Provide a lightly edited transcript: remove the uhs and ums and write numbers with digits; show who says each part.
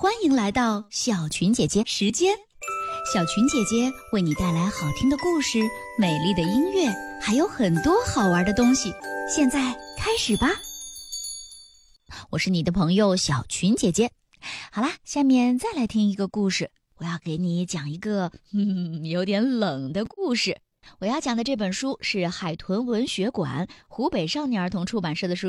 Speaker 1: 欢迎来到小群姐姐时间。小群姐姐为你带来好听的故事、美丽的音乐，还有很多好玩的东西。现在开始吧。我是你的朋友小群姐姐。好啦，下面再来听一个故事。我要给你讲一个有点冷的故事。我要讲的这本书是海豚文学馆湖北少年儿童出版社的书。